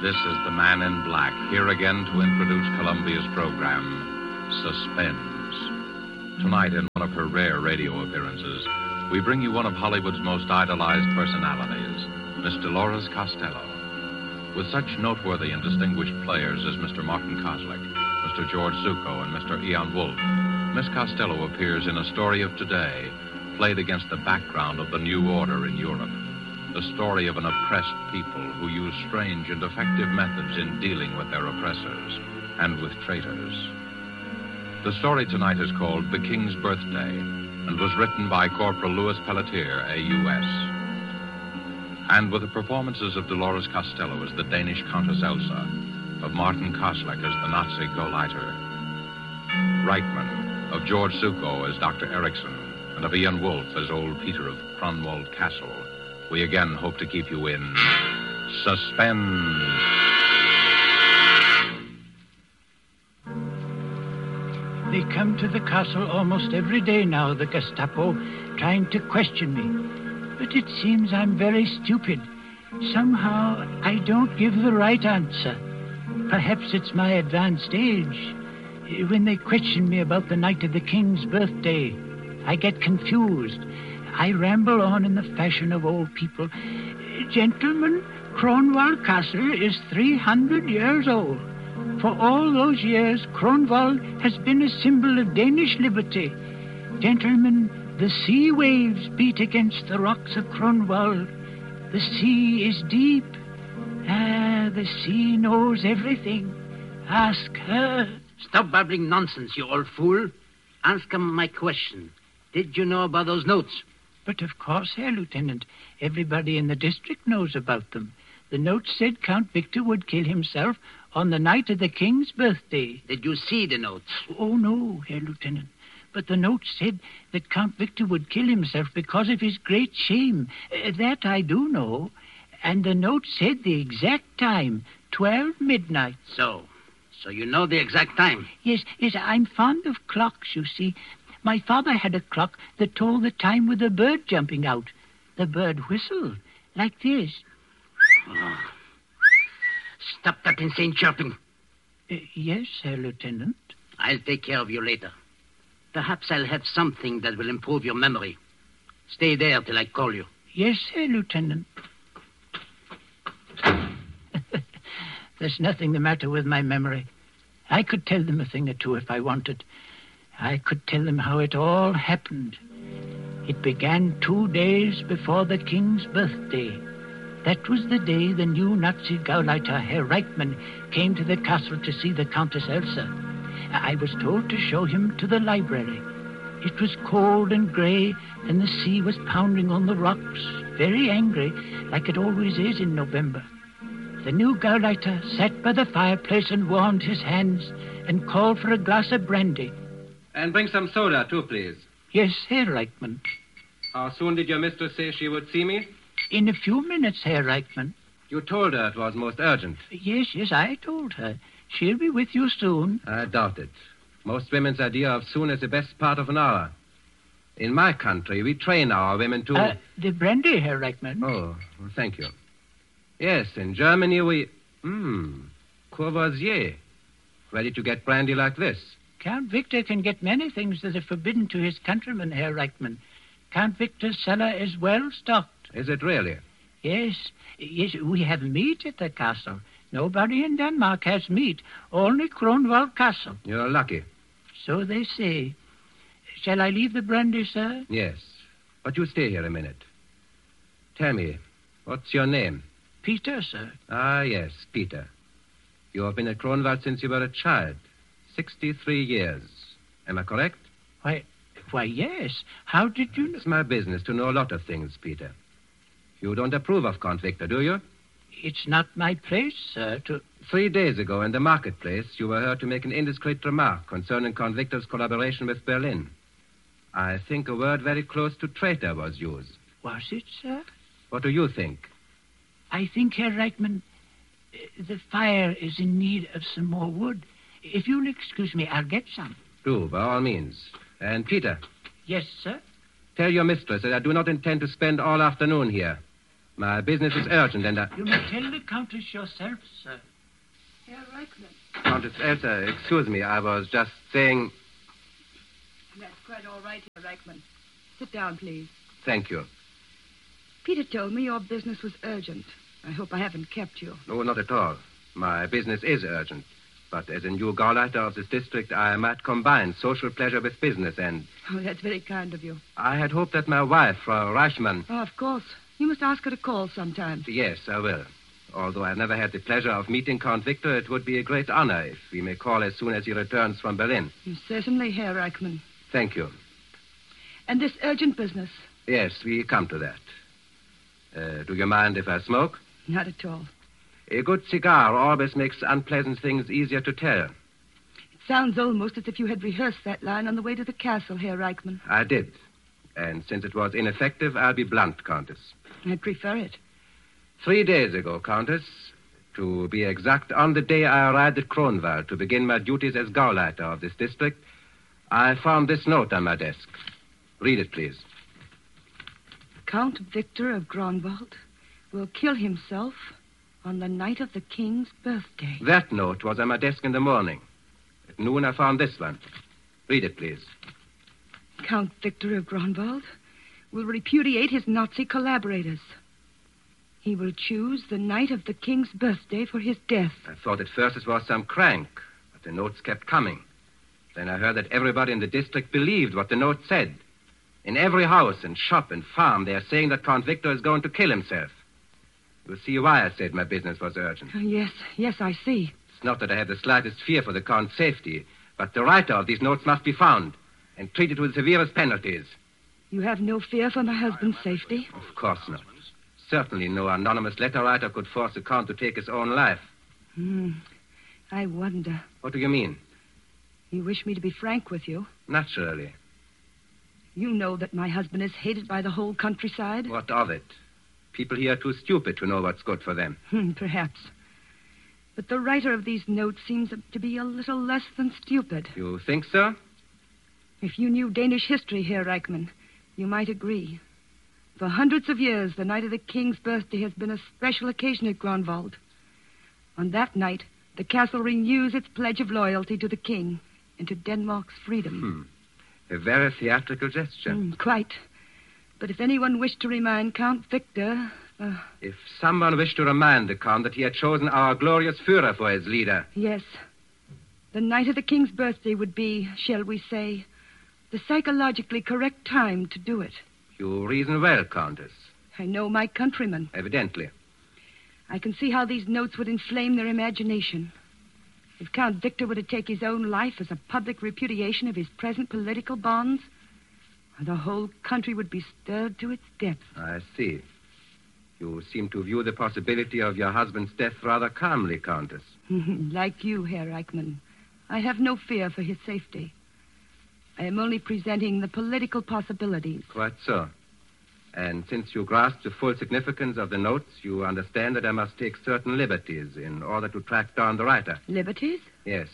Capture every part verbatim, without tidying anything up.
This is the Man in Black, here again to introduce Columbia's program, Suspense. Tonight, in one of her rare radio appearances, we bring you one of Hollywood's most idolized personalities, Miss Dolores Costello. With such noteworthy and distinguished players as Mister Martin Kosleck, Mister George Zuko, and Mister Ian Wolfe, Miss Costello appears in A Story of Today, played against the background of the New Order in Europe. The story of an oppressed people who use strange and effective methods in dealing with their oppressors and with traitors. The story tonight is called The King's Birthday and was written by Corporal Louis Pelletier, A U S. And with the performances of Dolores Costello as the Danish Countess Elsa, of Martin Kosleck as the Nazi Gauleiter, Reichman, of George Zuko as Doctor Erickson, and of Ian Wolfe as old Peter of Cronwald Castle, we again hope to keep you in suspense. They come to the castle almost every day now, the Gestapo, trying to question me. But it seems I'm very stupid. Somehow I don't give the right answer. Perhaps it's my advanced age. When they question me about the night of the king's birthday, I get confused. I ramble on in the fashion of old people. Gentlemen, Cronwald Castle is three hundred years old. For all those years, Cronwald has been a symbol of Danish liberty. Gentlemen, the sea waves beat against the rocks of Cronwald. The sea is deep. Ah, the sea knows everything. Ask her. Stop babbling nonsense, you old fool. Answer my question. Did you know about those notes? But of course, Herr Lieutenant. Everybody in the district knows about them. The note said Count Victor would kill himself on the night of the king's birthday. Did you see the notes? Oh, no, Herr Lieutenant. But the note said that Count Victor would kill himself because of his great shame. Uh, that I do know. And the note said the exact time, twelve midnight. So, so you know the exact time? Yes, yes, I'm fond of clocks, you see. My father had a clock that told the time with a bird jumping out. The bird whistled, like this. Oh. Stop that insane chirping. Uh, yes, Herr Lieutenant. I'll take care of you later. Perhaps I'll have something that will improve your memory. Stay there till I call you. Yes, Herr Lieutenant. There's nothing the matter with my memory. I could tell them a thing or two if I wanted. I could tell them how it all happened. It began two days before the king's birthday. That was the day the new Nazi Gauleiter, Herr Reichman, came to the castle to see the Countess Elsa. I was told to show him to the library. It was cold and gray, and the sea was pounding on the rocks, very angry, like it always is in November. The new Gauleiter sat by the fireplace and warmed his hands and called for a glass of brandy. And bring some soda, too, please. Yes, Herr Reichman. How soon did your mistress say she would see me? In a few minutes, Herr Reichman. You told her it was most urgent. Yes, yes, I told her. She'll be with you soon. I doubt it. Most women's idea of soon is the best part of an hour. In my country, we train our women to... Uh, the brandy, Herr Reichman. Oh, well, thank you. Yes, in Germany we... Hmm, Courvoisier. Ready to get brandy like this. Count Victor can get many things that are forbidden to his countrymen, Herr Reichman. Count Victor's cellar is well stocked. Is it really? Yes. Yes, we have meat at the castle. Nobody in Denmark has meat. Only Cronwald Castle. You're lucky. So they say. Shall I leave the brandy, sir? Yes. But you stay here a minute. Tell me, what's your name? Peter, sir. Ah, yes, Peter. You have been at Cronwald since you were a child. Sixty-three years. Am I correct? Why, why, yes. How did you know? It's my business to know a lot of things, Peter. You don't approve of Count Victor, do you? It's not my place, sir, to... Three days ago in the marketplace, you were heard to make an indiscreet remark concerning Count Victor's collaboration with Berlin. I think a word very close to traitor was used. Was it, sir? What do you think? I think, Herr Reichman, the fire is in need of some more wood. If you'll excuse me, I'll get some. Do, by all means. And, Peter. Yes, sir? Tell your mistress that I do not intend to spend all afternoon here. My business is urgent, and I... You may tell the Countess yourself, sir. Herr Reichman. Countess Elsa, excuse me. I was just saying... That's quite all right, Herr Reichman. Sit down, please. Thank you. Peter told me your business was urgent. I hope I haven't kept you. No, not at all. My business is urgent. But as a new Gauleiter of this district, I might combine social pleasure with business, and... Oh, that's very kind of you. I had hoped that my wife, Frau Reichmann... Oh, of course. You must ask her to call sometime. Yes, I will. Although I've never had the pleasure of meeting Count Victor, it would be a great honor if we may call as soon as he returns from Berlin. Certainly, Herr Reichman. Thank you. And this urgent business? Yes, we come to that. Uh, do you mind if I smoke? Not at all. A good cigar always makes unpleasant things easier to tell. It sounds almost as if you had rehearsed that line on the way to the castle, Herr Reichman. I did. And since it was ineffective, I'll be blunt, Countess. I prefer it. Three days ago, Countess, to be exact, on the day I arrived at Kronwald to begin my duties as Gauleiter of this district, I found this note on my desk. Read it, please. Count Victor of Grunwald will kill himself on the night of the king's birthday. That note was on my desk in the morning. At noon, I found this one. Read it, please. Count Victor of Grunwald will repudiate his Nazi collaborators. He will choose the night of the king's birthday for his death. I thought at first it was some crank, but the notes kept coming. Then I heard that everybody in the district believed what the note said. In every house and shop and farm, they are saying that Count Victor is going to kill himself. You'll see why I said my business was urgent. Uh, yes, yes, I see. It's not that I have the slightest fear for the Count's safety, but the writer of these notes must be found and treated with severest penalties. You have no fear for my husband's safety? Of course not. Certainly no anonymous letter writer could force the Count to take his own life. Hmm. I wonder. What do you mean? You wish me to be frank with you? Naturally. You know that my husband is hated by the whole countryside? What of it? People here are too stupid to know what's good for them. Hmm, perhaps. But the writer of these notes seems to be a little less than stupid. You think so? If you knew Danish history, Herr Reichman, you might agree. For hundreds of years, the night of the king's birthday has been a special occasion at Grunwald. On that night, the castle renews its pledge of loyalty to the king and to Denmark's freedom. Hmm. A very theatrical gesture. Mm, quite. But if anyone wished to remind Count Victor... Uh, if someone wished to remind the Count that he had chosen our glorious Führer for his leader... Yes. The night of the king's birthday would be, shall we say, the psychologically correct time to do it. You reason well, Countess. I know my countrymen. Evidently. I can see how these notes would inflame their imagination. If Count Victor were to take his own life as a public repudiation of his present political bonds, the whole country would be stirred to its depths. I see. You seem to view the possibility of your husband's death rather calmly, Countess. Like you, Herr Reichman, I have no fear for his safety. I am only presenting the political possibilities. Quite so. And since you grasp the full significance of the notes, you understand that I must take certain liberties in order to track down the writer. Liberties? Yes.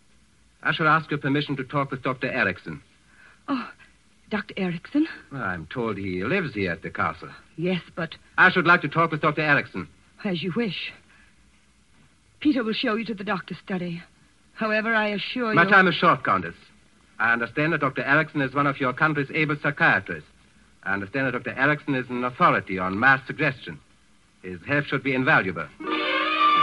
I shall ask your permission to talk with Doctor Erickson. Oh, Doctor Erickson? Well, I'm told he lives here at the castle. Yes, but... I should like to talk with Doctor Erickson. As you wish. Peter will show you to the doctor's study. However, I assure you... My time is short, Countess. I understand that Doctor Erickson is one of your country's able psychiatrists. I understand that Doctor Erickson is an authority on mass suggestion. His help should be invaluable.